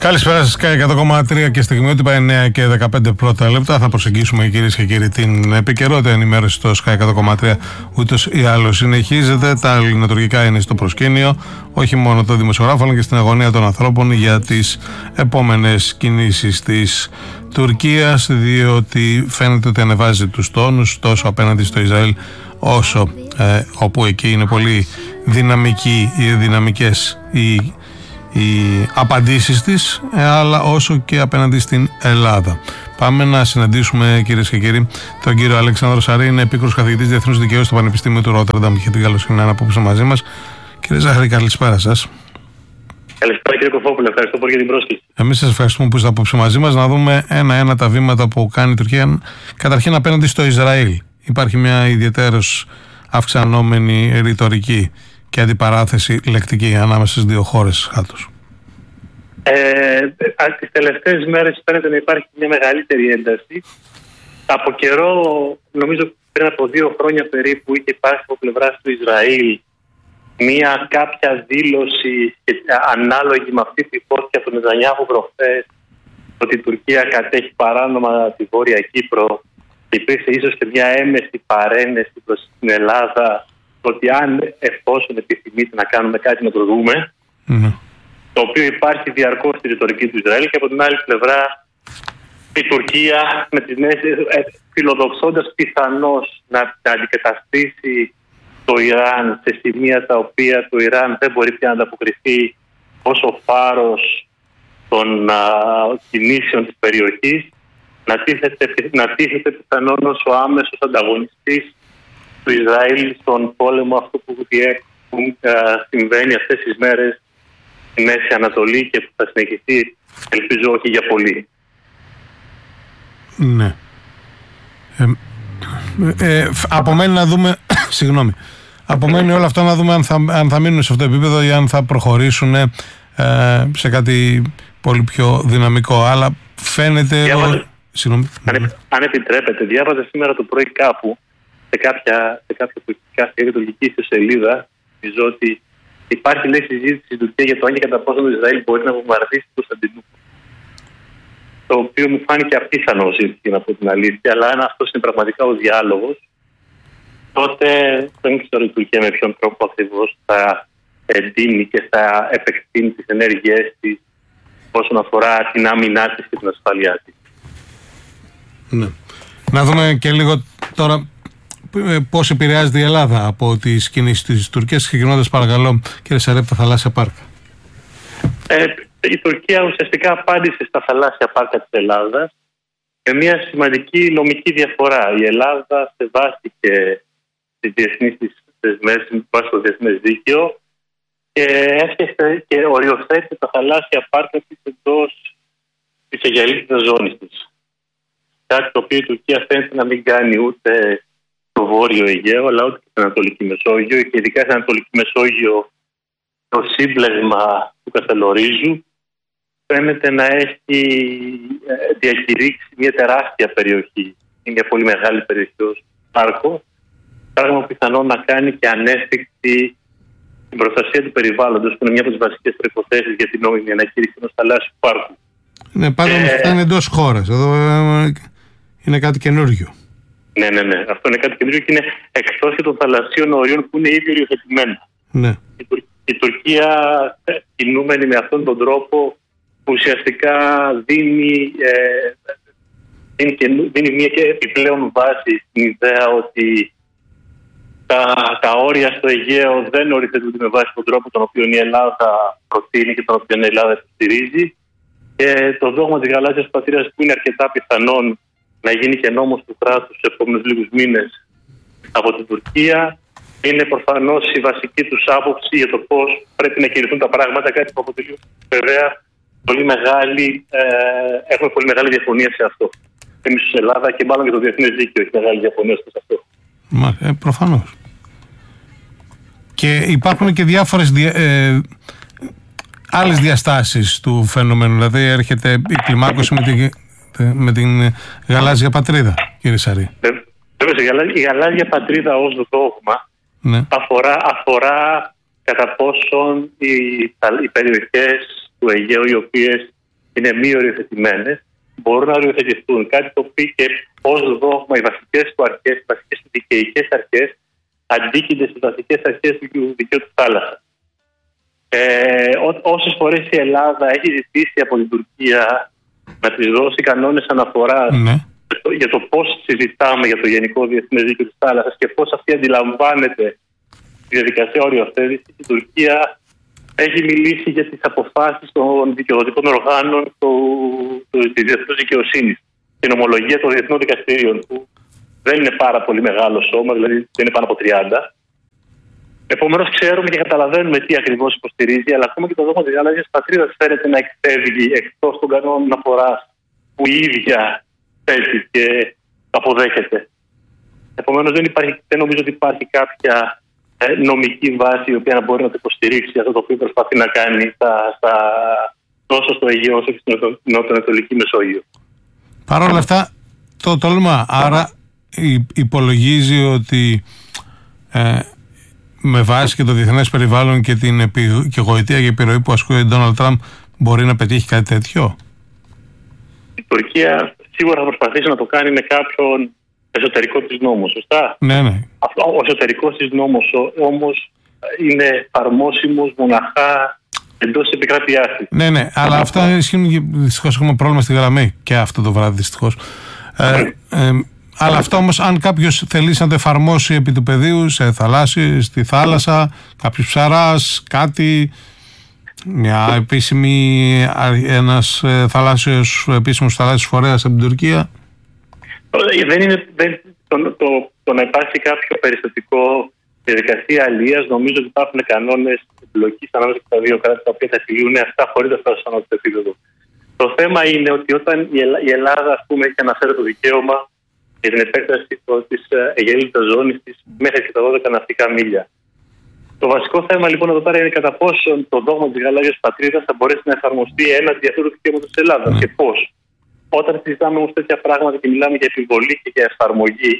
Καλησπέρα σας, Sky 100,3 και στιγμιότυπα 9 και 15 πρώτα λεπτά. Θα προσεγγίσουμε, κυρίες και κύριοι, την επικαιρότητα ενημέρωση στο Sky 100,3. Ούτως ή άλλως συνεχίζεται. Τα ελληνοτουρκικά είναι στο προσκήνιο, όχι μόνο των δημοσιογράφων, αλλά και στην αγωνία των ανθρώπων για τις επόμενες κινήσεις της Τουρκίας, διότι φαίνεται ότι ανεβάζει τους τόνους τόσο απέναντι στο Ισραήλ, όσο όπου εκεί είναι πολύ δυναμικές οι απαντήσεις της, αλλά όσο και απέναντι στην Ελλάδα. Πάμε να συναντήσουμε, κυρίες και κύριοι, τον κύριο Αλέξανδρο Ζαχρή, είναι επίκουρος καθηγητής Διεθνούς Δικαίου στο Πανεπιστήμιο του Ρότερνταμ. Είχε την καλοσύνη να είναι απόψε μαζί μας. Κύριε Ζαχρή, καλησπέρα σας. Καλησπέρα, κύριε Κοφόπουλε, ευχαριστώ πολύ για την πρόσκληση. Εμείς σας ευχαριστούμε που είστε απόψε μαζί μας. Να δούμε ένα-ένα τα βήματα που κάνει η Τουρκία. Καταρχήν, απέναντι στο Ισραήλ. Υπάρχει μια ιδιαίτερως αυξανόμενη ρητορική και αντιπαράθεση λεκτική ανάμεσα στις δύο χώρες κάτω. Τις τελευταίες μέρες φαίνεται να υπάρχει μια μεγαλύτερη ένταση. Από καιρό, νομίζω πριν από 2 χρόνια περίπου, είχε υπάρξει από πλευράς του Ισραήλ μια κάποια δήλωση ανάλογη με αυτή που υπόθηκε από τον Νετανιάχου προχθές, ότι η Τουρκία κατέχει παράνομα τη Βόρεια Κύπρο. Υπήρξε ίσως και μια έμεση παρένεση προς την Ελλάδα, ότι αν εφόσον επιθυμείτε να κάνουμε κάτι να το δούμε, το οποίο υπάρχει διαρκώς στη ρητορική του Ισραήλ, και από την άλλη πλευρά η Τουρκία με τις νέες, φιλοδοξώντας πιθανώς να αντικαταστήσει το Ιράν σε σημεία τα οποία το Ιράν δεν μπορεί πια να ανταποκριθεί ως ο φάρος των κινήσεων της περιοχής, να τίθεται πιθανόν ως ο άμεσος ανταγωνιστής του Ισραήλ στον πόλεμο αυτό που συμβαίνει αυτές τις μέρες στη Μέση Ανατολή και που θα συνεχιστεί, ελπίζω, όχι για πολύ. Ναι. Απομένει να δούμε συγγνώμη. Απομένει όλο αυτό να δούμε αν θα μείνουν σε αυτό το επίπεδο ή αν θα προχωρήσουν σε κάτι πολύ πιο δυναμικό. Αλλά φαίνεται... Αν επιτρέπετε, διάβαζα σήμερα το πρωί κάπου σε κάποια πολιτικά στρατηγική ιστοσελίδα, νομίζω ότι υπάρχει, λέει, συζήτηση στην Τουρκία για το αν και κατά πόσο το Ισραήλ μπορεί να βομβαρδίσει την Κωνσταντινούπολη. Το οποίο μου φάνηκε απίθανο ζήτημα, να πω την αλήθεια, αλλά αν αυτό είναι πραγματικά ο διάλογος, τότε δεν ξέρω η Τουρκία με ποιον τρόπο ακριβώς θα εντείνει και θα επεκτείνει τις ενέργειές της όσον αφορά την άμυνά της και την ασφάλειά της. Ναι. Να δούμε και λίγο τώρα πώς επηρεάζεται η Ελλάδα από τις κινήσεις της Τουρκίας, ξεκινώντας, παρακαλώ, κύριε Ζαχρή, από τα θαλάσσια πάρκα. Η Τουρκία ουσιαστικά απάντησε στα θαλάσσια πάρκα της Ελλάδας με μια σημαντική νομική διαφορά. Η Ελλάδα σεβάστηκε τις διεθνείς της δεσμεύσεις βάσει το διεθνές δίκαιο και έρχεται και οριοθέτει τα θαλάσσια πάρκα της εντός της αιγαλίτιδας ζώνης της. Κάτι το οποίο η Τουρκία φαίνεται να μην κάνει ούτε το Βόρειο Αιγαίο, αλλά ούτε και στην Ανατολική Μεσόγειο, και ειδικά στην Ανατολική Μεσόγειο το σύμπλεγμα του Καστελορίζου φαίνεται να έχει διακηρύξει μια τεράστια περιοχή, μια πολύ μεγάλη περιοχή ως πάρκο, πράγμα που πιθανόν να κάνει και ανέφικτη την προστασία του περιβάλλοντος, που είναι μια από τις βασικές προϋποθέσεις για την νόμιμη αναχείριση ενός θαλάσσιου πάρκου. Ναι, πάντα αυτά είναι εντός χώρας. Εδώ είναι κάτι καινούργιο. Ναι. Αυτό είναι κάτι καινούργιο και είναι εκτός και των θαλασσίων ορίων που είναι ήδη οριοθετημένα. Ναι. Η Τουρκία, κινούμενη με αυτόν τον τρόπο, ουσιαστικά δίνει μια και επιπλέον βάση στην ιδέα ότι τα όρια στο Αιγαίο δεν οριοθετούνται με βάση τον τρόπο τον οποίο η Ελλάδα προτείνει και τον οποίο η Ελλάδα υποστηρίζει, και το δόγμα της γαλάζιας πατρίδας, που είναι αρκετά πιθανόν να γίνει και νόμος του κράτους στους επόμενους λίγους μήνες από την Τουρκία, είναι προφανώς η βασική τους άποψη για το πώς πρέπει να κηρυθούν τα πράγματα, κάτι που αποτελεί βέβαια έχουμε πολύ μεγάλη διαφωνία σε αυτό. Εμείς στην Ελλάδα, και μάλλον και το διεθνές δίκαιο έχει μεγάλη διαφωνία σε αυτό. Προφανώς. Και υπάρχουν και διάφορες άλλες διαστάσεις του φαινομένου. Δηλαδή έρχεται η κλιμάκωση με την γαλάζια πατρίδα, κύριε Ζαχρή. Η γαλάζια πατρίδα ως δόγμα, ναι, αφορά κατά πόσον οι περιοχές του Αιγαίου, οι οποίες είναι μη οριοθετημένες, μπορούν να οριοθετηθούν. Κάτι το οποίο και ως δόγμα οι βασικές του αρχές, οι βασικές του δικαιικές αρχές, αντίκεινται στις βασικές αρχές του δικαίου της θάλασσας. Όσες φορές η Ελλάδα έχει ζητήσει από την Τουρκία να της δώσει κανόνες αναφοράς για το πώς συζητάμε για το γενικό διεθνές δίκαιο της θάλασσας και πώς αυτή αντιλαμβάνεται τη διαδικασία οριοθέτησης, η Τουρκία έχει μιλήσει για τις αποφάσεις των δικαιοδοτικών οργάνων της διεθνούς δικαιοσύνης, την ομολογία των διεθνών δικαστηρίων, που δεν είναι πάρα πολύ μεγάλο σώμα, δηλαδή δεν είναι πάνω από 30. Επομένως, ξέρουμε και καταλαβαίνουμε τι ακριβώς υποστηρίζει, αλλά ακόμα και το δόγμα της γαλάζιας πατρίδας φαίνεται να εκφεύγει εκτός των κανόνων αναφοράς που η ίδια θέτει και αποδέχεται. Επομένως, δεν νομίζω ότι υπάρχει κάποια νομική βάση η οποία να μπορεί να το υποστηρίξει αυτό το οποίο προσπαθεί να κάνει τόσο στο Αιγαίο όσο και στην Νοτιοανατολική Μεσόγειο. Παρ' όλα αυτά, το τόλμα άρα υπολογίζει ότι με βάση και το διεθνές περιβάλλον και την γοητεία και επιρροή που ασκεί ο Ντόναλντ Τραμπ μπορεί να πετύχει κάτι τέτοιο. Η Τουρκία σίγουρα θα προσπαθήσει να το κάνει με κάποιον εσωτερικό της νόμο, σωστά. Ναι. Ο εσωτερικός της νόμος όμως είναι εφαρμόσιμος μοναχά εντός της επικράτειάς της. Ναι, αλλά αυτά ισχύουν. Δυστυχώς έχουμε πρόβλημα στη γραμμή και αυτό το βράδυ, δυστυχώς. Αλλά αυτό όμως, αν κάποιος θελήσει να το εφαρμόσει επί του πεδίου, σε θαλάσσι, στη θάλασσα, κάποιος ψαράς, κάτι, ένας επίσημος θαλάσσιος φορέας από την Τουρκία. Το να υπάρχει κάποιο περιστατικό διαδικασία αλίας, νομίζω ότι υπάρχουν κανόνες εμπλοκής ανάμεσα και τα δύο κράτη τα οποία θα επιλύουν αυτά χωρίς να φτάσουν στο ανώτατο επίπεδο. Το θέμα είναι ότι όταν η Ελλάδα, ας πούμε, έχει αναφέρει το δικαίωμα για την επέκταση της αιγαίλητας ζώνης της μέχρι και τα 12 ναυτικά μίλια. Το βασικό θέμα λοιπόν εδώ πέρα είναι κατά πόσο το δόγμα της γαλάζιας πατρίδας θα μπορέσει να εφαρμοστεί έναντι αυτού του δικαίωματος της Ελλάδας και πώς. Όταν συζητάμε όμως τέτοια πράγματα και μιλάμε για επιβολή και για εφαρμογή,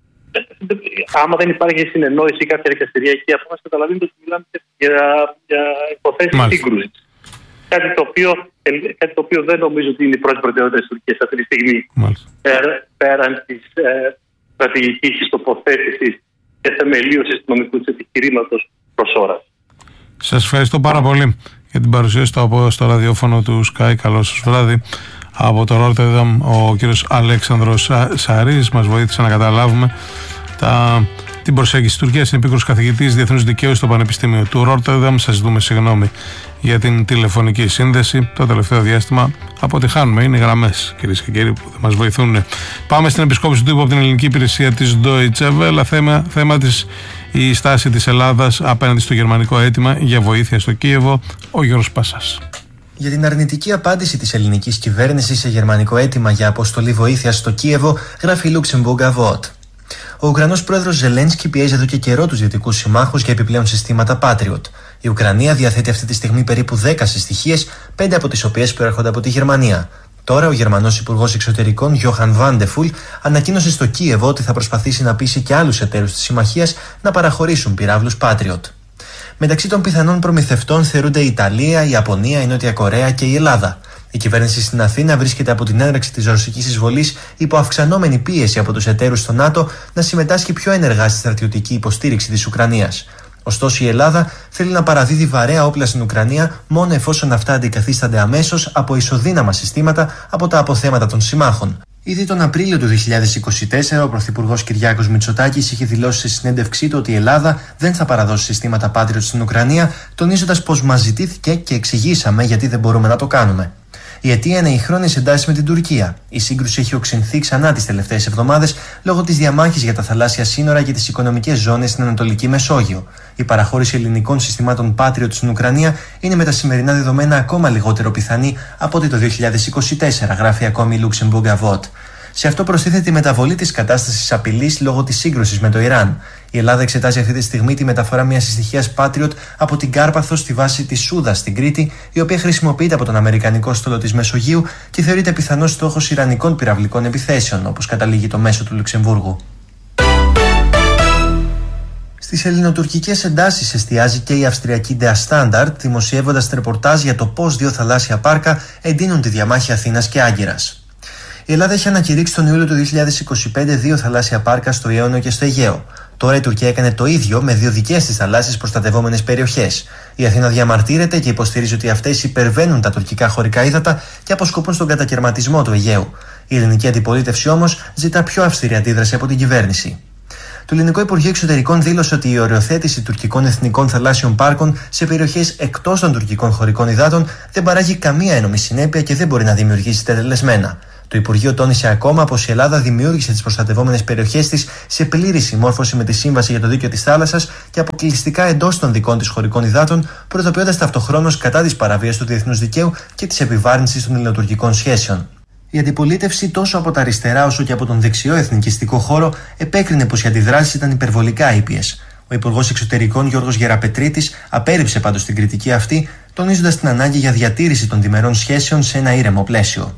άμα δεν υπάρχει συνεννόηση ή κάποια δικαστηριακή απόφαση, καταλαβαίνετε ότι μιλάμε για υποθέσεις σύγκρουσης. Κάτι το οποίο δεν νομίζω ότι είναι η πρώτη προτεραιότητα της Τουρκίας αυτή τη στιγμή. Πέραν της στρατηγικής της τοποθέτησης και θεμελίωσης του νομικού της επιχειρήματος προς ώρας. Σας ευχαριστώ πάρα πολύ για την παρουσίαση στο ραδιόφωνο του Sky. Καλό σας βράδυ. Από το Ρότερνταμ ο κύριος Αλέξανδρος Σαρής μας βοήθησε να καταλάβουμε την προσέγγιση της Τουρκίας. Είναι επίκουρος καθηγητής διεθνούς δικαίου στο Πανεπιστήμιο του Ρότερνταμ. Σας ζητούμε συγγνώμη για την τηλεφωνική σύνδεση. Το τελευταίο διάστημα από ό,τι χάνουμε είναι οι γραμμές, κυρίες και κύριοι, που δεν μας βοηθούν. Πάμε στην επισκόπηση του τύπου από την ελληνική υπηρεσία της Deutsche Welle. Θέμα της η στάση της Ελλάδας απέναντι στο γερμανικό αίτημα για βοήθεια στο Κίεβο. Ο Γιώργος Πασάς. Για την αρνητική απάντηση της ελληνικής κυβέρνησης σε γερμανικό αίτημα για αποστολή βοήθειας στο Κίεβο, γράφει η Luxemburger Wort. Ο Ουκρανός πρόεδρος Ζελένσκι πιέζει εδώ και καιρό τους δυτικούς συμμάχους για επιπλέον συστήματα Patriot. Η Ουκρανία διαθέτει αυτή τη στιγμή περίπου 10 συστοιχίες, 5 από τις οποίες προέρχονται από τη Γερμανία. Τώρα, ο Γερμανός Υπουργός Εξωτερικών Johann Vandeful ανακοίνωσε στο Κίεβο ότι θα προσπαθήσει να πείσει και άλλους εταίρους της συμμαχίας να παραχωρήσουν πυράβλους Patriot. Μεταξύ των πιθανών προμηθευτών θεωρούνται η Ιταλία, η Ιαπωνία, η Νότια Κορέα και η Ελλάδα. Η κυβέρνηση στην Αθήνα βρίσκεται από την έναρξη της ρωσικής εισβολής υπό αυξανόμενη πίεση από τους εταίρους στο ΝΑΤΟ να συμμετάσχει πιο ενεργά στη στρατιωτική υποστήριξη της Ουκρανίας. Ωστόσο, η Ελλάδα θέλει να παραδίδει βαρέα όπλα στην Ουκρανία μόνο εφόσον αυτά αντικαθίστανται αμέσως από ισοδύναμα συστήματα από τα αποθέματα των συμμάχων. Ήδη τον Απρίλιο του 2024, ο Πρωθυπουργός Κυριάκος Μητσοτάκης είχε δηλώσει σε συνέντευξή του ότι η Ελλάδα δεν θα παραδώσει συστήματα Patriot στην Ουκρανία, τονίζοντας πως μας ζητήθηκε και εξηγήσαμε γιατί δεν μπορούμε να το κάνουμε. Η αιτία είναι οι χρόνιες εντάσεις με την Τουρκία. Η σύγκρουση έχει οξυνθεί ξανά τις τελευταίες εβδομάδες λόγω της διαμάχης για τα θαλάσσια σύνορα και τις οικονομικές ζώνες στην Ανατολική Μεσόγειο. Η παραχώρηση ελληνικών συστημάτων Patriot στην Ουκρανία είναι με τα σημερινά δεδομένα ακόμα λιγότερο πιθανή από ότι το 2024, γράφει ακόμη η Luxemburger Wort. Σε αυτό προστίθεται η μεταβολή της κατάστασης απειλής λόγω της σύγκρουσης με το Ιράν. Η Ελλάδα εξετάζει αυτή τη στιγμή τη μεταφορά μιας συστοιχίας Patriot από την Κάρπαθο στη βάση της Σούδας στην Κρήτη, η οποία χρησιμοποιείται από τον Αμερικανικό στόλο της Μεσογείου και θεωρείται πιθανός στόχος ιρανικών πυραυλικών επιθέσεων, όπως καταλήγει το μέσο του Λουξεμβούργου. Στις ελληνοτουρκικές εντάσεις εστιάζει και η αυστριακή Der Standard, δημοσιεύοντας ρεπορτάζ για το πώς δύο θαλάσσια πάρκα εντείνουν τη διαμάχη Αθήνας και Άγκυρας. Η Ελλάδα έχει ανακηρύξει τον Ιούλιο του 2025 δύο θαλάσσια πάρκα στο Ιόνιο και στο Αιγαίο. Τώρα η Τουρκία έκανε το ίδιο με δύο δικές της θαλάσσιες προστατευόμενες περιοχές. Η Αθήνα διαμαρτύρεται και υποστηρίζει ότι αυτές υπερβαίνουν τα τουρκικά χωρικά ύδατα και αποσκοπούν στον κατακαιρματισμό του Αιγαίου. Η ελληνική αντιπολίτευση όμως ζητά πιο αυστηρή αντίδραση από την κυβέρνηση. Το Ελληνικό Υπουργείο Εξωτερικών δήλωσε ότι η οριοθέτηση τουρκικών εθνικών θαλάσσιων πάρκων σε περιοχές εκτός των τουρκικών χωρικών υδάτων δεν παράγει καμία ένομη συνέπεια και δεν μπορεί να δημιουργήσει τελεσμένα. Το Υπουργείο τόνισε ακόμα πως η Ελλάδα δημιούργησε τις προστατευόμενες περιοχές της σε πλήρη συμμόρφωση με τη Σύμβαση για το Δίκαιο της Θάλασσας και αποκλειστικά εντός των δικών της χωρικών υδάτων, προειδοποιώντας ταυτοχρόνως κατά της παραβίασης του διεθνούς δικαίου και της επιβάρυνσης των ελληνοτουρκικών σχέσεων. Η αντιπολίτευση, τόσο από τα αριστερά όσο και από τον δεξιό εθνικιστικό χώρο, επέκρινε πως οι αντιδράσεις ήταν υπερβολικά ήπιες. Ο Υπουργός Εξωτερικών Γιώργος Γεραπετρίτης απέρριψε πάντως την κριτική αυτή, τονίζοντας την ανάγκη για διατήρηση των διμερών σχέσεων σε ένα ήρεμο πλαίσιο.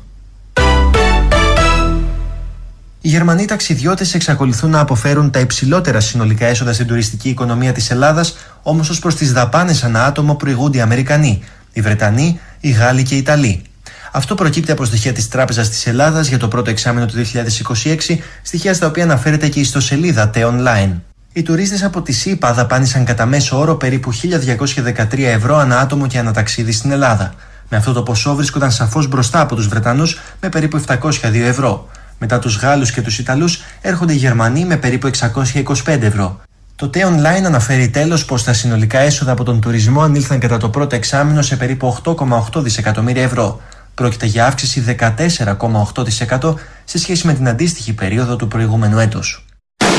Οι Γερμανοί ταξιδιώτες εξακολουθούν να αποφέρουν τα υψηλότερα συνολικά έσοδα στην τουριστική οικονομία της Ελλάδας, όμως ως προς τις δαπάνες ανά άτομο προηγούνται οι Αμερικανοί, οι Βρετανοί, οι Γάλλοι και οι Ιταλοί. Αυτό προκύπτει από στοιχεία της Τράπεζας της Ελλάδας για το πρώτο εξάμηνο του 2026, στοιχεία στα οποία αναφέρεται και η ιστοσελίδα T-Online. Οι τουρίστες από τη ΣΥΠΑ δαπάνησαν κατά μέσο όρο περίπου 1.213 ευρώ ανά άτομο και ανά ταξίδι στην Ελλάδα. Με αυτό το ποσό βρίσκονταν σαφώς μπροστά από τους Βρετανούς με περίπου 702 ευρώ. Μετά τους Γάλλους και τους Ιταλούς έρχονται οι Γερμανοί με περίπου 625 ευρώ. Το T-Online αναφέρει τέλος πως τα συνολικά έσοδα από τον τουρισμό ανήλθαν κατά το πρώτο εξάμηνο σε περίπου 8,8 δισεκατομμύρια ευρώ. Πρόκειται για αύξηση 14,8% σε σχέση με την αντίστοιχη περίοδο του προηγούμενου έτους.